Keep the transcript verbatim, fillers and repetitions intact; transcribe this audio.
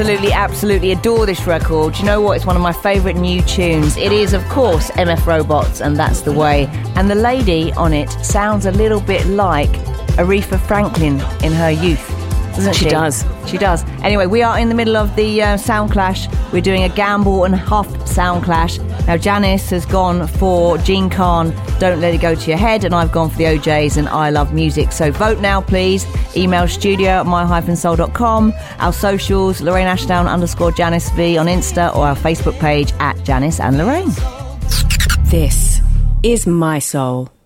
Absolutely, absolutely adore this record. Do you know what? It's one of my favourite new tunes. It is, of course, M F Robots, and That's the Way. And the lady on it sounds a little bit like Aretha Franklin in her youth, doesn't she? She does. She does. Anyway, we are in the middle of the uh, Sound Clash. We're doing a Gamble and Huff Sound Clash. Now, Janice has gone for Gene Khan, Don't Let It Go to Your Head, and I've gone for the O Js and I Love Music. So vote now, please. Email studio at my dash soul dot com. Our socials, Lorraine Ashdown underscore Janice V on Insta, or our Facebook page at Janice and Lorraine. This is My Soul.